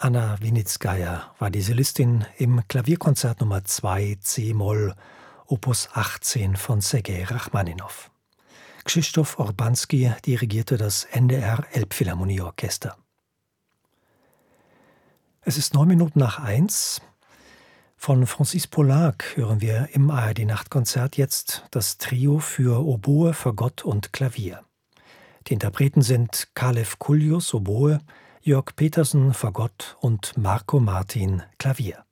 Anna Winitskaja war die Solistin im Klavierkonzert Nummer 2 C-Moll, Opus 18 von Sergei Rachmaninow. Krzysztof Urbanski dirigierte das NDR Elbphilharmonieorchester. Es ist 9:09. Von Francis Poulenc hören wir im ARD-Nachtkonzert jetzt das Trio für Oboe, Fagott und Klavier. Die Interpreten sind Kalev Kullius, Oboe, Jörg Petersen, Fagott und Marco Martin, Klavier.